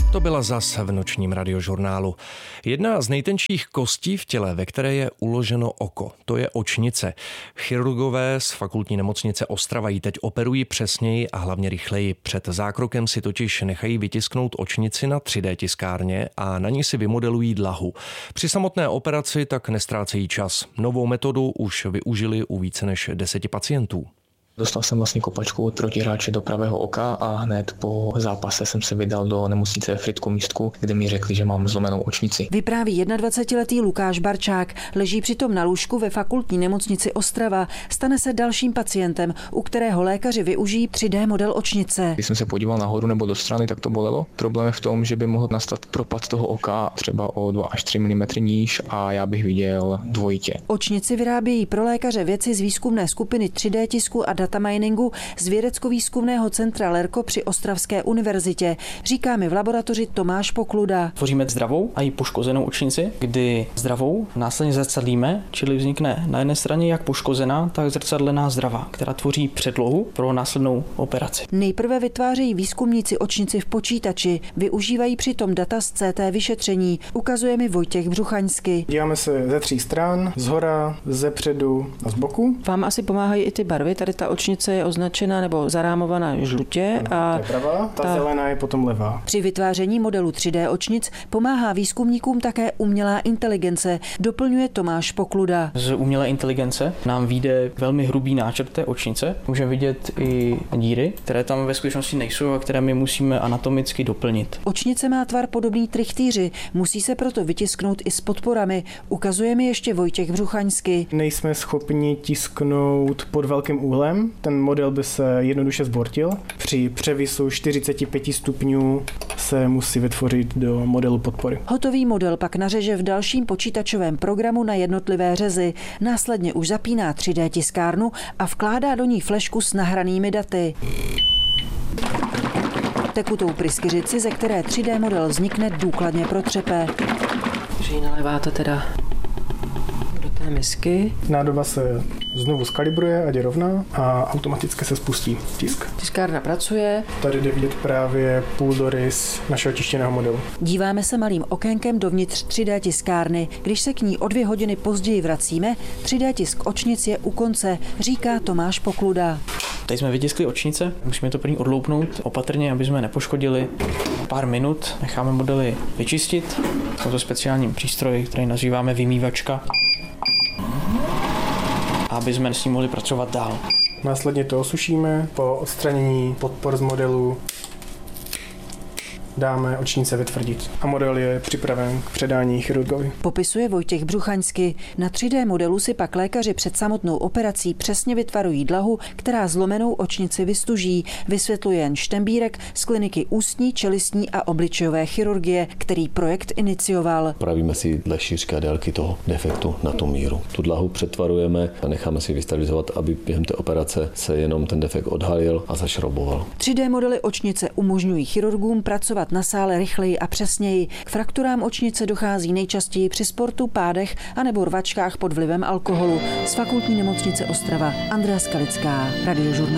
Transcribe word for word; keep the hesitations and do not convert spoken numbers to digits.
To byla zas v nočním radiožurnálu. Jedna z nejtenčích kostí v těle, ve které je uloženo oko, to je očnice. Chirurgové z fakultní nemocnice Ostrava ji teď operují přesněji a hlavně rychleji. Před zákrokem si totiž nechají vytisknout očnici na tři dé tiskárně a na ní si vymodelují dlahu. Při samotné operaci tak nestrácejí čas. Novou metodu už využili u více než deseti pacientů. Dostal jsem vlastně kopačku od protihráče do pravého oka a hned po zápase jsem se vydal do nemocnice Frýdku Místku, kde mi řekli, že mám zlomenou očnici. Vypráví dvacetiletý Lukáš Barčák, leží přitom na lůžku ve fakultní nemocnici Ostrava. Stane se dalším pacientem, u kterého lékaři využijí tři dé model očnice. Když jsem se podíval nahoru nebo do strany, tak to bolelo. Problém je v tom, že by mohl nastat propad toho oka třeba o dva až tři milimetry níž a já bych viděl dvojitě. Očnici vyrábějí pro lékaře vědci z výzkumné skupiny tři dé tisku a dataminingu z vědecko-výzkumného centra Lerco při Ostravské univerzitě. Říká mi v laboratoři Tomáš Pokluda. Tvoříme zdravou a i poškozenou očnici, kdy zdravou následně zrcadlíme, čili vznikne na jedné straně jak poškozená, tak zrcadlená zdravá, která tvoří předlohu pro následnou operaci. Nejprve vytvářejí výzkumníci očnici v počítači, využívají přitom data z cé té vyšetření, ukazuje mi Vojtěch Břuchaňsky. Díváme se ze tří stran, zhora, ze předu a z boku. Vám asi pomáhají i ty barvy, tady ta očnice je označena nebo zarámovaná žlutě a to je pravá, ta, ta zelená je potom levá. Při vytváření modelu tři dé očnic pomáhá výzkumníkům také umělá inteligence, doplňuje Tomáš Pokluda. Z umělé inteligence nám vyjde velmi hrubý náčrt té očnice. Můžeme vidět i díry, které tam ve skutečnosti nejsou a které my musíme anatomicky doplnit. Očnice má tvar podobný trichtýři, musí se proto vytisknout i s podporami, ukazuje mi ještě Vojtěch Břuchaňsky. Nejsme schopni tisknout pod velkým úhlem, ten model by se jednoduše zbortil. Při převisu čtyřicet pět stupňů se musí vytvořit do modelu podpory. Hotový model pak nařeže v dalším počítačovém programu na jednotlivé řezy. Následně už zapíná tři dé tiskárnu a vkládá do ní flešku s nahranými daty. Tekutou pryskyřici, ze které tři dé model vznikne, důkladně protřepe. Takže ji naléváte teda do té misky. Nádoba se znovu skalibruje, ať je rovná a automaticky se spustí tisk. Tiskárna pracuje. Tady jde vidět právě půldorys našeho tištěného modelu. Díváme se malým okénkem dovnitř tři dé tiskárny. Když se k ní o dvě hodiny později vracíme, tři dé tisk očnic je u konce, říká Tomáš Pokluda. Teď jsme vytiskli očnice, musíme to první odloupnout opatrně, aby jsme nepoškodili. Pár minut necháme modely vyčistit. Jsou to speciální přístroje, které nazýváme vymývačka, aby jsme s ním mohli pracovat dál. Následně to osušíme, po odstranění podpor z modelu dáme očnice vytvrdit a model je připraven k předání chirurgovi. Popisuje Vojtěch Břuchaňsky. Na tři dé modelu si pak lékaři před samotnou operací přesně vytvarují dlahu, která zlomenou očnici vystuží, vysvětluje Jan Štembírek z kliniky ústní, čelistní a obličejové chirurgie, který projekt inicioval. Pravíme si dle šířky a délky toho defektu na tu míru. Tu dlahu přetvarujeme a necháme si vystabilizovat, aby během té operace se jenom ten defekt odhalil a zašrouboval. tři dé modely očnice umožňují chirurgům pracovat na sále rychleji a přesněji. K frakturám očnice dochází nejčastěji při sportu, pádech a nebo rvačkách pod vlivem alkoholu. Z fakultní nemocnice Ostrava Andrea Skalická, Radiožurnál.